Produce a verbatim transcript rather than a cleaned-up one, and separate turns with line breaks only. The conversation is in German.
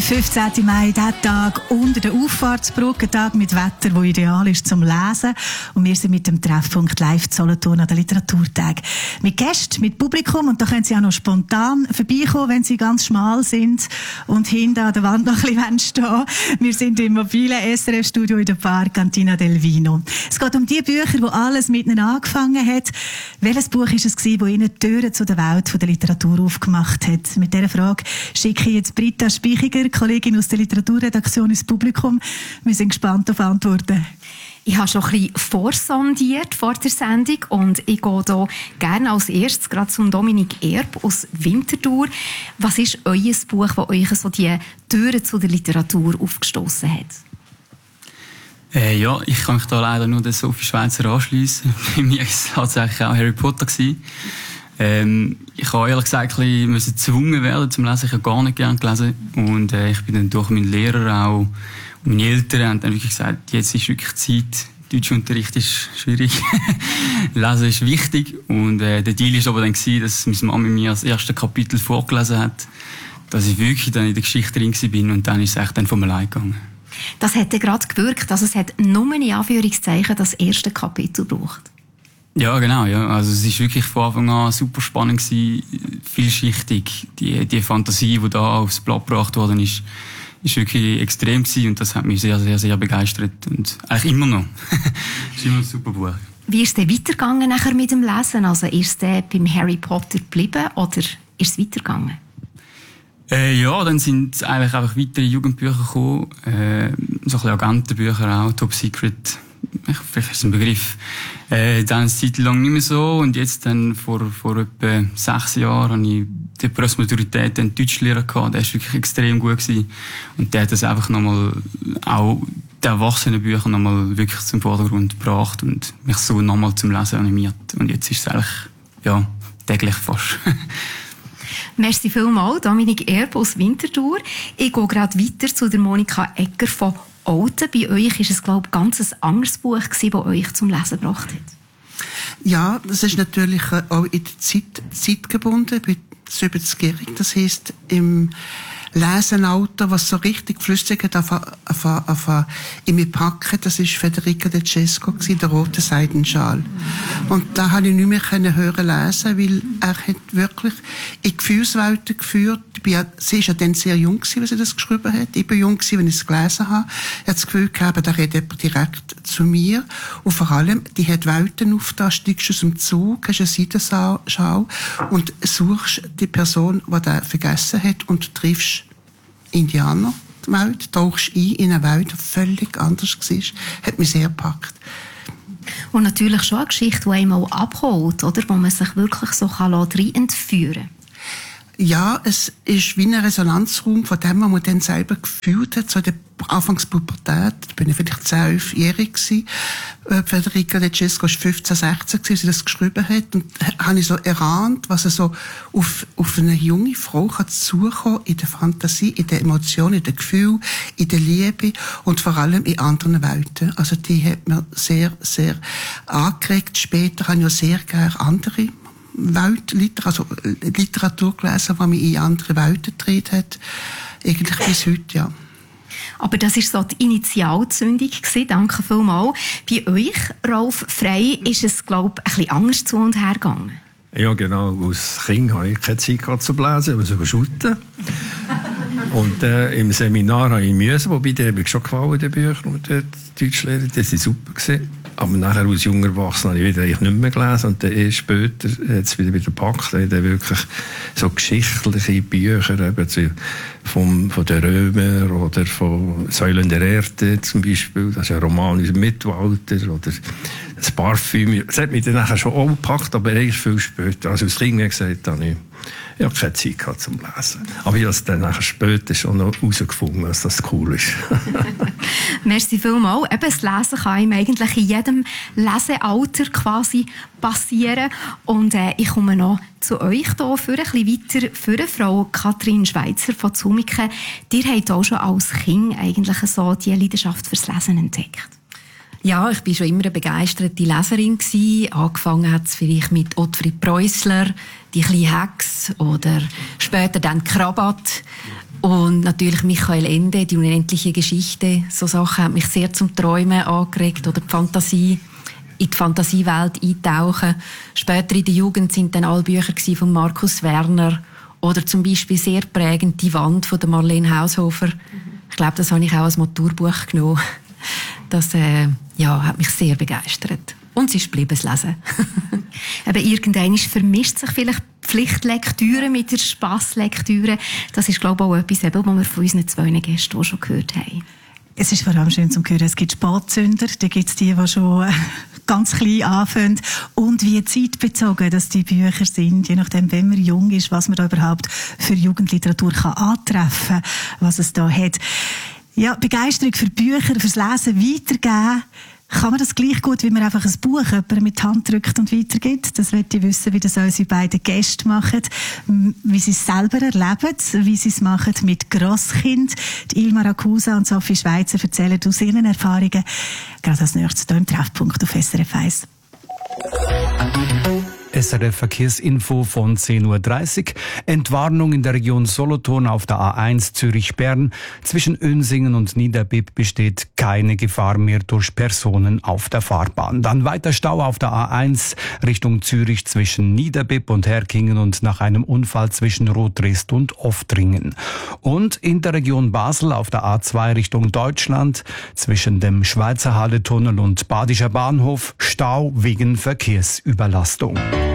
Der fünfzehnten Mai, der Tag unter der Auffahrtsbrücke, ein Tag mit Wetter, das ideal ist zum Lesen. Und wir sind mit dem Treffpunkt live Solothurn an den Literaturtag. Mit Gästen, mit Publikum, und da können Sie auch noch spontan vorbeikommen, wenn Sie ganz schmal sind und hinten an der Wand noch ein bisschen stehen. Wir sind im mobilen S R F-Studio in der Bar Cantina del Vino. Es geht um die Bücher, wo alles mit ihnen angefangen hat. Welches Buch war es, das Ihnen die Türen zu der Welt der Literatur aufgemacht hat? Mit dieser Frage schicke ich jetzt Britta Spichiger, Kollegin aus der Literaturredaktion, ins Publikum. Wir sind gespannt auf Antworten.
Ich habe schon ein bisschen vorsondiert vor der Sendung und ich gehe hier gerne als erstes gerade zum Dominik Erb aus Winterthur. Was ist euer Buch, das euch so die Türen zu der Literatur aufgestoßen hat?
Äh, ja, ich kann mich da leider nur der Sophie Schweizer anschliessen. Bei mir war es tatsächlich auch Harry Potter. Ähm, ich habe ehrlich gesagt ein bisschen gezwungen werden zum Lesen. Ich habe gar nicht gerne gelesen. Und äh, ich bin dann durch meinen Lehrer auch und meine Eltern haben dann wirklich gesagt, jetzt ist wirklich Zeit. Deutschunterricht ist schwierig. Lesen ist wichtig. Und äh, der Deal war aber dann gewesen, dass meine Mama mir das erste Kapitel vorgelesen hat, dass ich wirklich dann in der Geschichte drin war. Und dann ist es echt dann von allein gegangen.
Das hat ja gerade gewirkt, dass es hat nur in Anführungszeichen das erste Kapitel braucht.
Ja, genau, ja. Also, es ist wirklich von Anfang an super spannend gewesen, vielschichtig. Die, die Fantasie, die da aufs Blatt gebracht worden ist, ist wirklich extrem gewesen und das hat mich sehr, sehr, sehr begeistert. Und eigentlich immer noch. Es ist immer ein super Buch.
Wie ist es denn weitergegangen nachher mit dem Lesen? Also, ist es beim Harry Potter geblieben oder ist es weitergegangen?
Äh, ja, dann sind eigentlich einfach weitere Jugendbücher gekommen, äh, so ein bisschen Agentenbücher auch, Top Secret, vielleicht ist es ein Begriff. Äh, dann eine Zeit lang nicht mehr so und jetzt dann vor, vor etwa sechs Jahren habe ich die Postmaturität einen Deutschlehrer gehabt, der ist wirklich extrem gut gewesen und der hat das einfach nochmal auch die Erwachsenenbücher nochmal wirklich zum Vordergrund gebracht und mich so nochmal zum Lesen animiert und jetzt ist es eigentlich, ja, täglich fast.
Merci vielmals, Dominik Erb aus Winterthur. Ich gehe gerade weiter zu der Monika Egger von Olten. Bei euch war es, glaube ich, ganz ein anderes Buch, das euch zum Lesen gebracht hat.
Ja, das ist natürlich auch in der Zeit, Zeit gebunden. Ich bin siebzigjährig. Das heisst, im Lesenalter, was so richtig flüssig hat, auf, auf, auf, auf, in mir packen, das war Federica De Cesco, der rote Seidenschal. Und da konnte ich nicht mehr hören lesen, weil er hat wirklich in Gefühlswelten geführt. Sie war ja dann sehr jung, als sie das geschrieben hat. Ich war jung, wenn ich es gelesen habe. Ich hatte das Gefühl gehabt, da redet jemand direkt zu mir. Und vor allem, die hat Welten aufgetan, steigst aus dem Zug, hast eine Seitenschau und suchst die Person, die das vergessen hat und triffst Indianer, die Welt, tauchst ein in eine Welt, die völlig anders war. Hat mich sehr gepackt.
Und natürlich schon eine Geschichte, die einmal abholt, oder? Wo man sich wirklich so rein entführen kann.
Ja, es ist wie ein Resonanzraum von dem, was man dann selber gefühlt hat, so in der Anfangspubertät. Da bin ich vielleicht zehn, elfjährig gewesen. Federica De Cesco war fünfzehn, sechzehn, als sie das geschrieben hat. Und da habe ich so erahnt, was er so auf, auf eine junge Frau kann zukommen in der Fantasie, in der Emotion, in dem Gefühl, in der Liebe und vor allem in anderen Welten. Also die hat mir sehr, sehr angeregt. Später habe ich auch sehr gerne andere Weltliteratur, also Literatur gelesen, die mich in andere Welten getragen hat. Eigentlich bis heute, ja.
Aber das war so die Initialzündung gewesen. Danke vielmals. Bei euch, Rolf Frey, ist es, glaube ich, ein bisschen anders zu und her gegangen.
Ja, genau. Als Kind hatte ich keine Zeit gehabt zu lesen, aber zu shooten. Und äh, im Seminar habe ich müssen, wobei die haben schon gefallen, die Bücher und die Deutschlehrer, die waren super gewesen. Aber nachher als junger Erwachsener habe ich wieder nicht mehr gelesen und dann erst später hat es wieder wieder gepackt. Dann wirklich so geschichtliche Bücher eben zu, vom, von den Römern oder von Säulen der Erde zum Beispiel. Das ist ein Roman aus dem Mittelalter oder das Parfüm. Das hat mich dann nachher schon auch gepackt, aber erst viel später. Also als Kind gesagt habe ich, ich habe keine Zeit gehabt zum Lesen. Aber ich habe es dann nachher später schon noch herausgefunden, dass das cool ist.
Merci vielmals. Eben, das Lesen kann ihm eigentlich in jedem Lesealter quasi passieren. Und äh, ich komme noch zu euch hier für ein bisschen weiter. Für Frau Kathrin Schweizer von Zumiken. Ihr habt auch schon als Kind eigentlich so die Leidenschaft fürs Lesen entdeckt.
Ja, ich war schon immer eine begeisterte Leserin gewesen. Angefangen hat es vielleicht mit Ottfried Preußler, die kleine Hex oder später dann Krabat. Und natürlich Michael Ende, die unendliche Geschichte. So Sachen haben mich sehr zum Träumen angeregt oder die Fantasie, in die Fantasiewelt eintauchen. Später in der Jugend sind dann alle Bücher von Markus Werner oder zum Beispiel sehr prägend die Wand von der Marlene Haushofer. Ich glaube, das habe ich auch als Maturbuch genommen. Das äh, ja, hat mich sehr begeistert. Und es ist geblieben, das Lesen.
Aber irgendwann vermischt sich vielleicht Pflichtlektüre mit der Spasslektüre. Das ist, glaube ich, auch etwas, was wir von unseren zwei Gästen auch schon gehört haben.
Es ist vor allem schön zu hören, es gibt Spätzünder, da gibt es die, die schon ganz klein anfangen. Und wie zeitbezogen dass die Bücher sind, je nachdem, wenn man jung ist, was man da überhaupt für Jugendliteratur kann antreffen kann, was es da hat. Ja, Begeisterung für Bücher, fürs Lesen weitergeben. Kann man das gleich gut, wie man einfach ein Buch jemandem mit die Hand drückt und weitergibt? Das möchte ich wissen, wie das unsere beiden Gäste machen, wie sie es selber erleben, wie sie es machen mit Grosskind. Die Ilma Rakusa und Sophie Schweizer erzählen aus ihren Erfahrungen. Gerade als nächstes hier im Treffpunkt auf S R F eins.
S R F Verkehrsinfo von zehn Uhr dreißig. Entwarnung in der Region Solothurn auf der A eins Zürich-Bern. Zwischen Önsingen und Niederbipp besteht keine Gefahr mehr durch Personen auf der Fahrbahn. Dann weiter Stau auf der A eins Richtung Zürich zwischen Niederbipp und Herkingen und nach einem Unfall zwischen Rothrist und Oftringen. Und in der Region Basel auf der A zwei Richtung Deutschland zwischen dem Schweizer Halle-Tunnel und Badischer Bahnhof Stau wegen Verkehrsüberlastung.